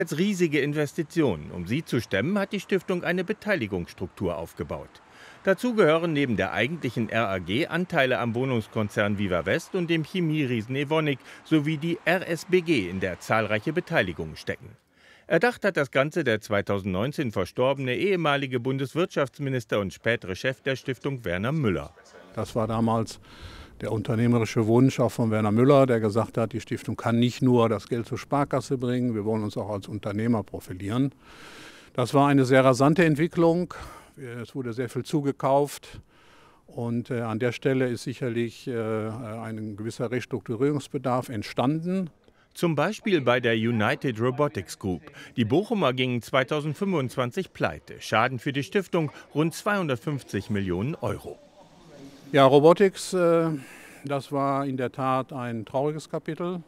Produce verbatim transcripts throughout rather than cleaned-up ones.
Als riesige Investition. Um sie zu stemmen, hat die Stiftung eine Beteiligungsstruktur aufgebaut. Dazu gehören neben der eigentlichen R A G Anteile am Wohnungskonzern Viva West und dem Chemieriesen Evonik sowie die R S B G, in der zahlreiche Beteiligungen stecken. Erdacht hat das Ganze der zweitausendneunzehn verstorbene ehemalige Bundeswirtschaftsminister und spätere Chef der Stiftung Werner Müller. Das war damals der unternehmerische Wunsch auch von Werner Müller, der gesagt hat, die Stiftung kann nicht nur das Geld zur Sparkasse bringen, wir wollen uns auch als Unternehmer profilieren. Das war eine sehr rasante Entwicklung, es wurde sehr viel zugekauft und äh, an der Stelle ist sicherlich äh, ein gewisser Restrukturierungsbedarf entstanden. Zum Beispiel bei der United Robotics Group. Die Bochumer gingen zweitausendfünfundzwanzig pleite. Schaden für die Stiftung rund zweihundertfünfzig Millionen Euro. Ja, Robotics, äh, das war in der Tat ein trauriges Kapitel.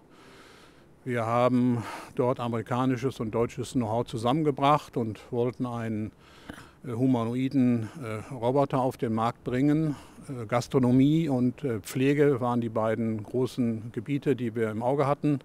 Wir haben dort amerikanisches und deutsches Know-how zusammengebracht und wollten einen äh, humanoiden äh, Roboter auf den Markt bringen. Äh, Gastronomie und äh, Pflege waren die beiden großen Gebiete, die wir im Auge hatten.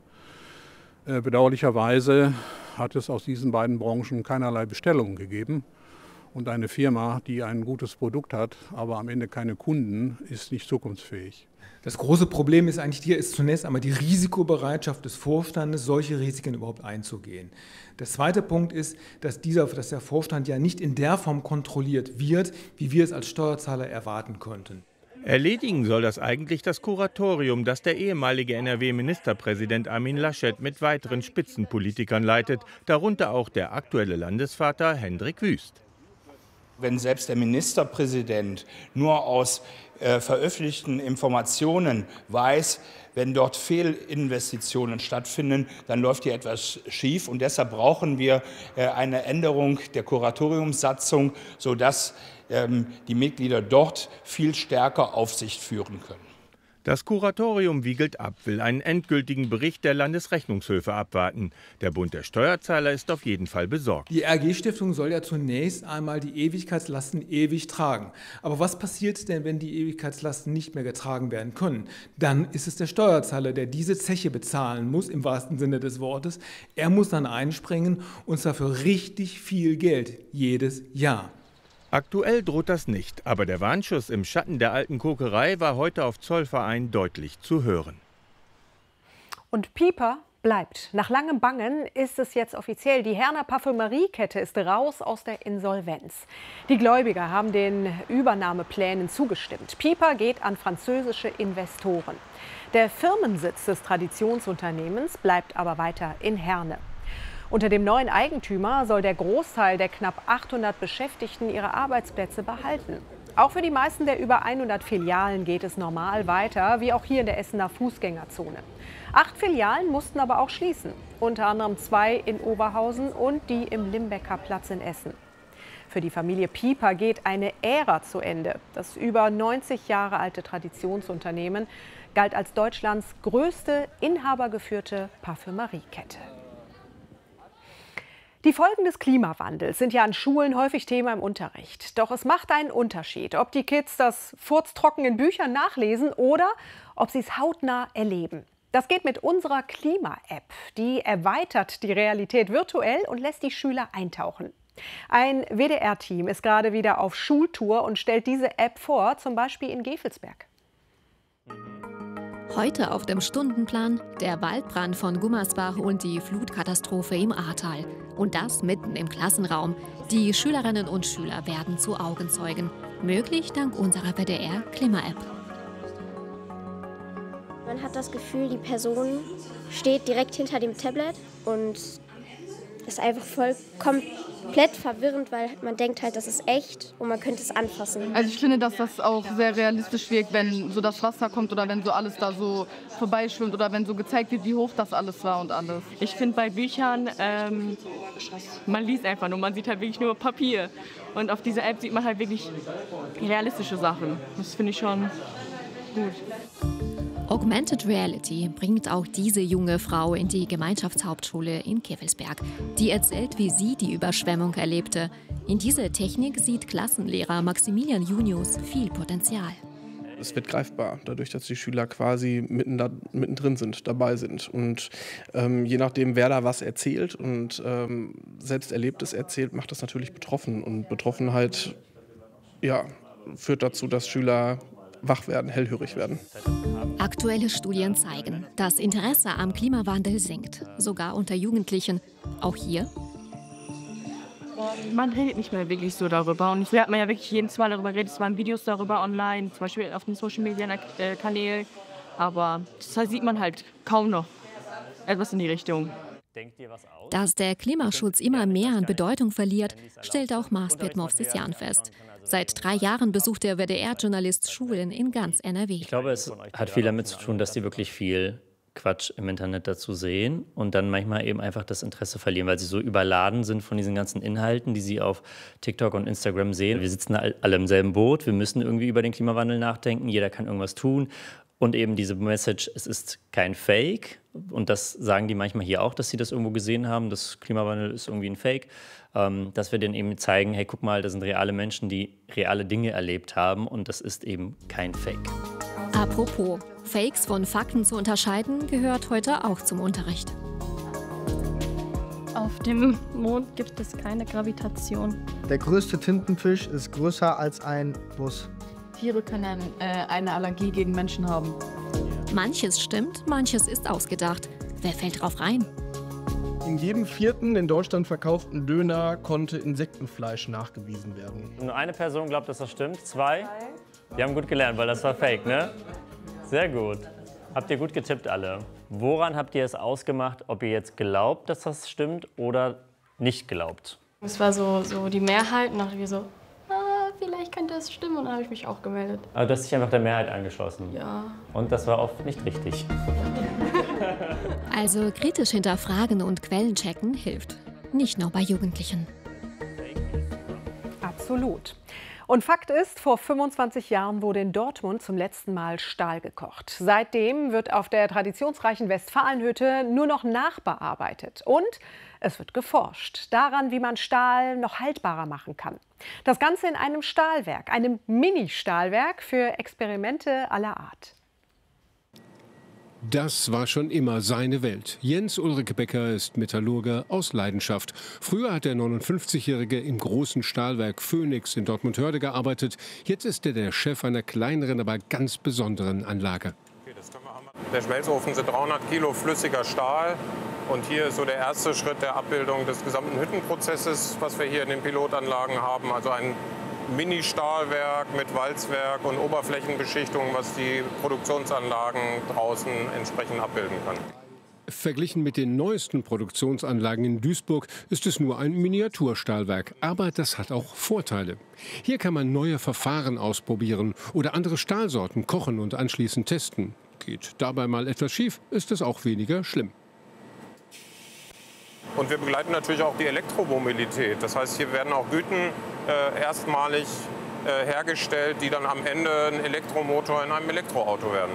Äh, bedauerlicherweise hat es aus diesen beiden Branchen keinerlei Bestellungen gegeben. Und eine Firma, die ein gutes Produkt hat, aber am Ende keine Kunden, ist nicht zukunftsfähig. Das große Problem ist eigentlich hier ist zunächst einmal die Risikobereitschaft des Vorstandes, solche Risiken überhaupt einzugehen. Der zweite Punkt ist, dass, dieser, dass der Vorstand ja nicht in der Form kontrolliert wird, wie wir es als Steuerzahler erwarten könnten. Erledigen soll das eigentlich das Kuratorium, das der ehemalige N R W-Ministerpräsident Armin Laschet mit weiteren Spitzenpolitikern leitet, darunter auch der aktuelle Landesvater Hendrik Wüst. Wenn selbst der Ministerpräsident nur aus äh, veröffentlichten Informationen weiß, wenn dort Fehlinvestitionen stattfinden, dann läuft hier etwas schief. Und deshalb brauchen wir äh, eine Änderung der Kuratoriumssatzung, sodass ähm, die Mitglieder dort viel stärker Aufsicht führen können. Das Kuratorium wiegelt ab, will einen endgültigen Bericht der Landesrechnungshöfe abwarten. Der Bund der Steuerzahler ist auf jeden Fall besorgt. Die R G-Stiftung soll ja zunächst einmal die Ewigkeitslasten ewig tragen. Aber was passiert denn, wenn die Ewigkeitslasten nicht mehr getragen werden können? Dann ist es der Steuerzahler, der diese Zeche bezahlen muss, im wahrsten Sinne des Wortes. Er muss dann einspringen, und zwar für richtig viel Geld, jedes Jahr. Aktuell droht das nicht, aber der Warnschuss im Schatten der alten Kokerei war heute auf Zollverein deutlich zu hören. Und Piper bleibt. Nach langem Bangen ist es jetzt offiziell. Die Herner Parfümeriekette ist raus aus der Insolvenz. Die Gläubiger haben den Übernahmeplänen zugestimmt. Piper geht an französische Investoren. Der Firmensitz des Traditionsunternehmens bleibt aber weiter in Herne. Unter dem neuen Eigentümer soll der Großteil der knapp achthundert Beschäftigten ihre Arbeitsplätze behalten. Auch für die meisten der über hundert Filialen geht es normal weiter, wie auch hier in der Essener Fußgängerzone. Acht Filialen mussten aber auch schließen, unter anderem zwei in Oberhausen und die im Limbecker Platz in Essen. Für die Familie Piper geht eine Ära zu Ende. Das über neunzig Jahre alte Traditionsunternehmen galt als Deutschlands größte inhabergeführte Parfümeriekette. Die Folgen des Klimawandels sind ja an Schulen häufig Thema im Unterricht. Doch es macht einen Unterschied, ob die Kids das furztrocken in Büchern nachlesen oder ob sie es hautnah erleben. Das geht mit unserer Klima-App. Die erweitert die Realität virtuell und lässt die Schüler eintauchen. Ein W D R-Team ist gerade wieder auf Schultour und stellt diese App vor, zum Beispiel in Gevelsberg. Heute auf dem Stundenplan der Waldbrand von Gummersbach und die Flutkatastrophe im Ahrtal. Und das mitten im Klassenraum. Die Schülerinnen und Schüler werden zu Augenzeugen. Möglich dank unserer W D R-Klima-App. Man hat das Gefühl, die Person steht direkt hinter dem Tablet und ist einfach voll komplett verwirrend, weil man denkt halt, das ist echt und man könnte es anfassen. Also ich finde, dass das auch sehr realistisch wirkt, wenn so das Wasser kommt oder wenn so alles da so vorbeischwimmt oder wenn so gezeigt wird, wie hoch das alles war und alles. Ich finde bei Büchern, ähm, man liest einfach nur, man sieht halt wirklich nur Papier. Und auf dieser App sieht man halt wirklich realistische Sachen. Das finde ich schon gut. Augmented Reality bringt auch diese junge Frau in die Gemeinschaftshauptschule in Gevelsberg. Die erzählt, wie sie die Überschwemmung erlebte. In dieser Technik sieht Klassenlehrer Maximilian Junius viel Potenzial. Es wird greifbar, dadurch, dass die Schüler quasi mitten da, mittendrin sind, dabei sind. Und ähm, je nachdem, wer da was erzählt und ähm, selbst Erlebtes erzählt, macht das natürlich betroffen. Und Betroffenheit, ja, führt dazu, dass Schüler wach werden, hellhörig werden. Aktuelle Studien zeigen, das Interesse am Klimawandel sinkt, sogar unter Jugendlichen. Auch hier. Man redet nicht mehr wirklich so darüber. Und früher hat man ja wirklich jedes Mal darüber geredet. Es waren Videos darüber online, zum Beispiel auf den Social-Media-Kanälen. Aber das sieht man halt kaum noch etwas in die Richtung. Dass der Klimaschutz immer mehr an Bedeutung verliert, stellt auch Marsbert Movsisyan fest. Seit drei Jahren besucht der W D R-Journalist Schulen in ganz N R W. Ich glaube, es hat viel damit zu tun, dass die wirklich viel Quatsch im Internet dazu sehen und dann manchmal eben einfach das Interesse verlieren, weil sie so überladen sind von diesen ganzen Inhalten, die sie auf TikTok und Instagram sehen. Wir sitzen alle im selben Boot, wir müssen irgendwie über den Klimawandel nachdenken, jeder kann irgendwas tun. Und eben diese Message, es ist kein Fake. Und das sagen die manchmal hier auch, dass sie das irgendwo gesehen haben. Das Klimawandel ist irgendwie ein Fake. Ähm, dass wir denen eben zeigen, hey, guck mal, das sind reale Menschen, die reale Dinge erlebt haben. Und das ist eben kein Fake. Apropos, Fakes von Fakten zu unterscheiden, gehört heute auch zum Unterricht. Auf dem Mond gibt es keine Gravitation. Der größte Tintenfisch ist größer als ein Bus. Tiere können äh, eine Allergie gegen Menschen haben. Manches stimmt, manches ist ausgedacht. Wer fällt drauf rein? In jedem vierten in Deutschland verkauften Döner konnte Insektenfleisch nachgewiesen werden. Nur eine Person glaubt, dass das stimmt. Zwei? Die haben gut gelernt, weil das war Fake, ne? Sehr gut. Habt ihr gut getippt alle. Woran habt ihr es ausgemacht, ob ihr jetzt glaubt, dass das stimmt oder nicht glaubt? Es war so, so die Mehrheit und dachte ich so, ah, vielleicht könnte es stimmen. Und dann habe ich mich auch gemeldet. Aber du hast dich einfach der Mehrheit angeschlossen. Ja. Und das war oft nicht richtig. Also kritisch hinterfragen und Quellen checken hilft. Nicht nur bei Jugendlichen. Absolut. Und Fakt ist, vor fünfundzwanzig Jahren wurde in Dortmund zum letzten Mal Stahl gekocht. Seitdem wird auf der traditionsreichen Westfalenhütte nur noch nachbearbeitet. Und es wird geforscht daran, wie man Stahl noch haltbarer machen kann. Das Ganze in einem Stahlwerk, einem Mini-Stahlwerk für Experimente aller Art. Das war schon immer seine Welt. Jens Ulrich Becker ist Metallurger aus Leidenschaft. Früher hat der neunundfünfzigjährige im großen Stahlwerk Phoenix in Dortmund-Hörde gearbeitet. Jetzt ist er der Chef einer kleineren, aber ganz besonderen Anlage. Der Schmelzofen sind dreihundert Kilo flüssiger Stahl. Und hier ist so der erste Schritt der Abbildung des gesamten Hüttenprozesses, was wir hier in den Pilotanlagen haben. Also ein Mini-Stahlwerk mit Walzwerk und Oberflächenbeschichtung, was die Produktionsanlagen draußen entsprechend abbilden kann. Verglichen mit den neuesten Produktionsanlagen in Duisburg ist es nur ein Miniaturstahlwerk. Aber das hat auch Vorteile. Hier kann man neue Verfahren ausprobieren oder andere Stahlsorten kochen und anschließend testen. Geht dabei mal etwas schief, ist es auch weniger schlimm. Und wir begleiten natürlich auch die Elektromobilität. Das heißt, hier werden auch Güten äh, erstmalig äh, hergestellt, die dann am Ende ein Elektromotor in einem Elektroauto werden.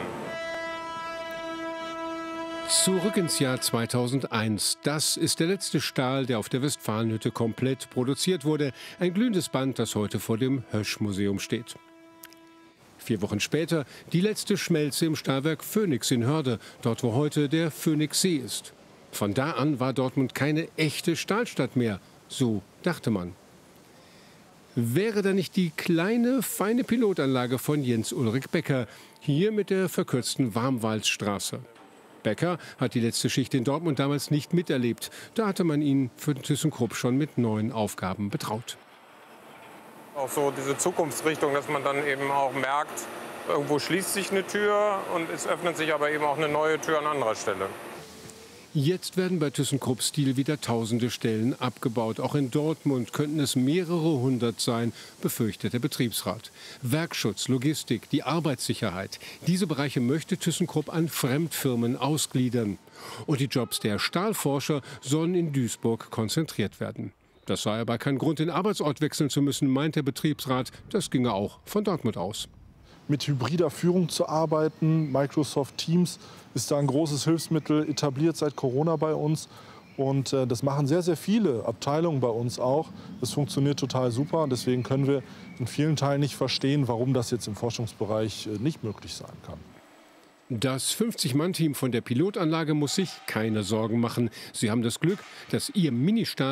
Zurück ins Jahr zweitausendeins. Das ist der letzte Stahl, der auf der Westfalenhütte komplett produziert wurde. Ein glühendes Band, das heute vor dem Hösch-Museum steht. Vier Wochen später die letzte Schmelze im Stahlwerk Phoenix in Hörde, dort wo heute der Phoenixsee ist. Von da an war Dortmund keine echte Stahlstadt mehr, so dachte man. Wäre da nicht die kleine, feine Pilotanlage von Jens Ulrich Becker, hier mit der verkürzten Warmwaldstraße. Becker hat die letzte Schicht in Dortmund damals nicht miterlebt. Da hatte man ihn für ThyssenKrupp schon mit neuen Aufgaben betraut. Auch so diese Zukunftsrichtung, dass man dann eben auch merkt, irgendwo schließt sich eine Tür und es öffnet sich aber eben auch eine neue Tür an anderer Stelle. Jetzt werden bei ThyssenKrupp Steel wieder tausende Stellen abgebaut. Auch in Dortmund könnten es mehrere hundert sein, befürchtet der Betriebsrat. Werkschutz, Logistik, die Arbeitssicherheit. Diese Bereiche möchte ThyssenKrupp an Fremdfirmen ausgliedern. Und die Jobs der Stahlforscher sollen in Duisburg konzentriert werden. Das sei aber kein Grund, den Arbeitsort wechseln zu müssen, meint der Betriebsrat. Das ginge auch von Dortmund aus. Mit hybrider Führung zu arbeiten. Microsoft Teams ist da ein großes Hilfsmittel, etabliert seit Corona bei uns. Und äh, das machen sehr, sehr viele Abteilungen bei uns auch. Das funktioniert total super. Deswegen können wir in vielen Teilen nicht verstehen, warum das jetzt im Forschungsbereich äh, nicht möglich sein kann. Das fünfzig Mann Team von der Pilotanlage muss sich keine Sorgen machen. Sie haben das Glück, dass ihr Ministahl